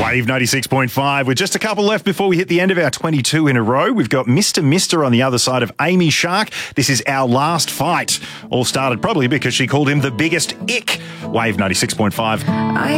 Wave 96.5. With just a couple left before we hit the end of our 22 in a row, we've got Mr. Mister on the other side of Amy Shark. This is our last fight. All started probably because she called him the biggest ick. Wave 96.5.